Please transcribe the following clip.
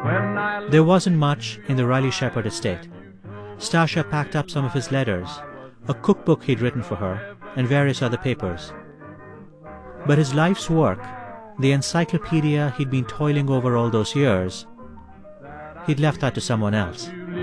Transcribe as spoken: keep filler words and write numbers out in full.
There wasn't much in the Riley Shepard estate. Stasha packed up some of his letters, a cookbook he'd written for her, and various other papers. But his life's work, the encyclopedia he'd been toiling over all those years, he'd left that to someone else.